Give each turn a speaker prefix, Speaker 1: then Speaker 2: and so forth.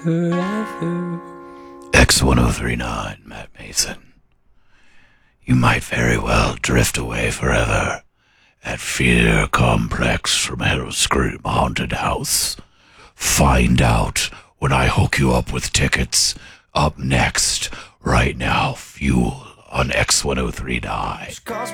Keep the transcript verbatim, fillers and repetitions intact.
Speaker 1: Forever. X one oh three nine, Matt Mason. You might very well drift away forever at Fear Complex from Hellscream Haunted House. Find out when I hook you up with tickets. Up next, right now, Fuel on X one oh three nine.